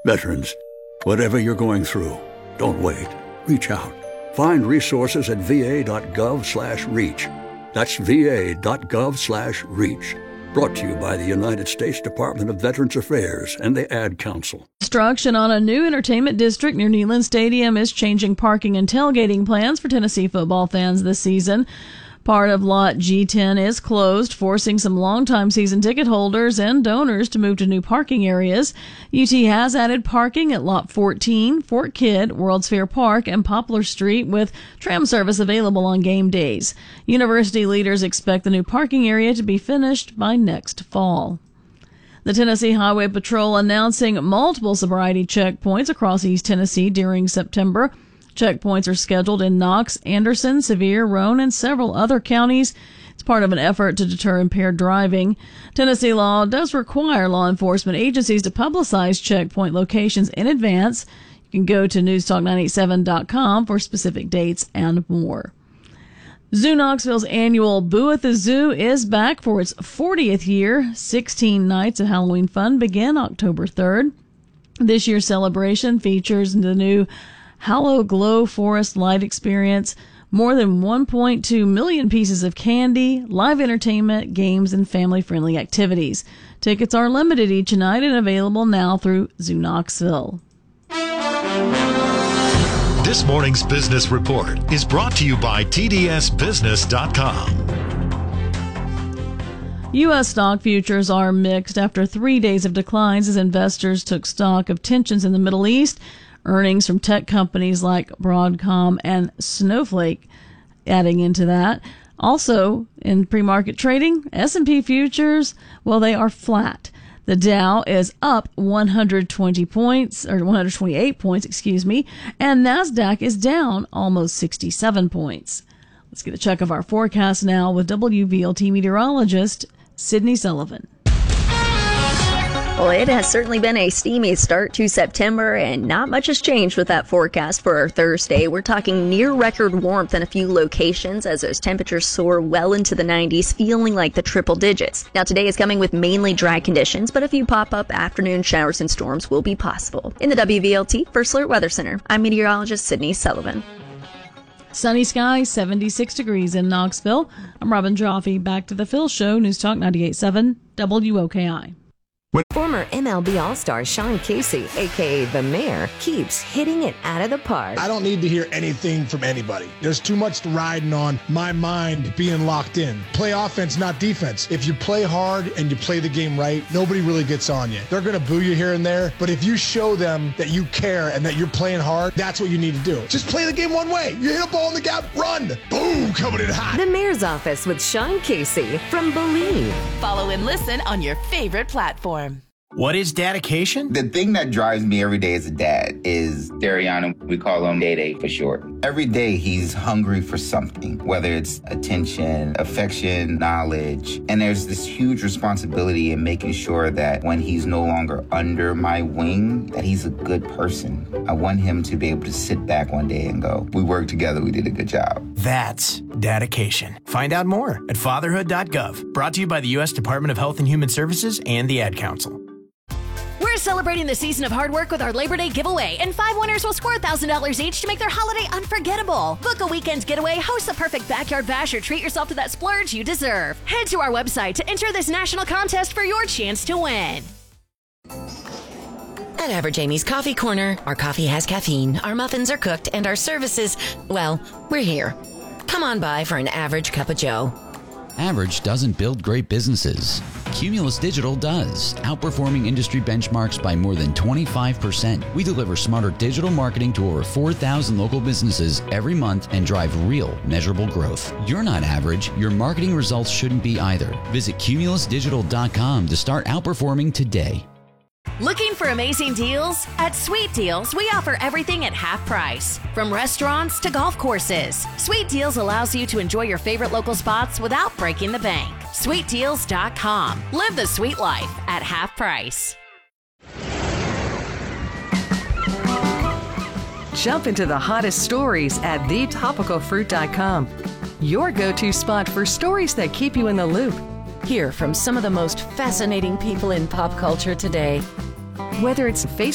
Veterans, whatever you're going through, don't wait. Reach out. Find resources at va.gov/reach. That's va.gov/reach. Brought to you by the United States Department of Veterans Affairs and the Ad Council. Construction on a new entertainment district near Neyland Stadium is changing parking and tailgating plans for Tennessee football fans this season. Part of Lot G10 is closed, forcing some longtime season ticket holders and donors to move to new parking areas. UT has added parking at Lot 14, Fort Kidd, World's Fair Park, and Poplar Street, with tram service available on game days. University leaders expect the new parking area to be finished by next fall. The Tennessee Highway Patrol announcing multiple sobriety checkpoints across East Tennessee during September. Checkpoints are scheduled in Knox, Anderson, Sevier, Roane, and several other counties. It's part of an effort to deter impaired driving. Tennessee law does require law enforcement agencies to publicize checkpoint locations in advance. You can go to newstalk987.com for specific dates and more. Zoo Knoxville's annual Boo at the Zoo is back for its 40th year. 16 nights of Halloween fun begin October 3rd. This year's celebration features the new Hallow Glow Forest Light Experience, more than 1.2 million pieces of candy, live entertainment, games, and family-friendly activities. Tickets are limited each night and available now through Zoo Knoxville. This morning's business report is brought to you by TDSBusiness.com. U.S. stock futures are mixed after 3 days of declines as investors took stock of tensions in the Middle East. Earnings from tech companies like Broadcom and Snowflake adding into that. Also, in pre-market trading, S&P futures, well, they are flat. The Dow is up 128 points, and NASDAQ is down almost 67 points. Let's get a check of our forecast now with WVLT meteorologist Sydney Sullivan. Well, it has certainly been a steamy start to September, and not much has changed with that forecast for our Thursday. We're talking near record warmth in a few locations as those temperatures soar well into the 90s, feeling like the triple digits. Now, today is coming with mainly dry conditions, but a few pop-up afternoon showers and storms will be possible. In the WVLT First Alert Weather Center, I'm meteorologist Sydney Sullivan. Sunny skies, 76 degrees in Knoxville. I'm Robin Joffe. Back to the Phil Show, News Talk 98.7 WOKI. Former MLB All-Star Sean Casey, a.k.a. The Mayor, keeps hitting it out of the park. I don't need to hear anything from anybody. There's too much riding on my mind being locked in. Play offense, not defense. If you play hard and you play the game right, nobody really gets on you. They're going to boo you here and there, but if you show them that you care and that you're playing hard, that's what you need to do. Just play the game one way. You hit a ball in the gap, run. Boom, coming in hot. The Mayor's Office with Sean Casey from Believe. Follow and listen on your favorite platform. What is dedication? The thing that drives me every day as a dad is Dariana. We call him Day Day for short. Every day he's hungry for something, whether it's attention, affection, knowledge. And there's this huge responsibility in making sure that when he's no longer under my wing, that he's a good person. I want him to be able to sit back one day and go, we worked together, we did a good job. That's dedication. Find out more at fatherhood.gov. Brought to you by the U.S. Department of Health and Human Services and the Ad Council. We're celebrating the season of hard work with our Labor Day giveaway, and 5 winners will score $1,000 each to make their holiday unforgettable. Book a weekend getaway, host the perfect backyard bash, or treat yourself to that splurge you deserve. Head to our website to enter this national contest for your chance to win. At Average Amy's Coffee Corner, our coffee has caffeine, our muffins are cooked, and our services, well, we're here. Come on by for an average cup of joe. Average doesn't build great businesses. Cumulus Digital does, outperforming industry benchmarks by more than 25%. We deliver smarter digital marketing to over 4,000 local businesses every month and drive real, measurable growth. You're not average. Your marketing results shouldn't be either. Visit cumulusdigital.com to start outperforming today. Looking for amazing deals? At Sweet Deals, we offer everything at half price. From restaurants to golf courses, Sweet Deals allows you to enjoy your favorite local spots without breaking the bank. SweetDeals.com. Live the sweet life at half price. Jump into the hottest stories at thetopicalfruit.com. Your go-to spot for stories that keep you in the loop. Hear from some of the most fascinating people in pop culture today. Whether it's Facebook,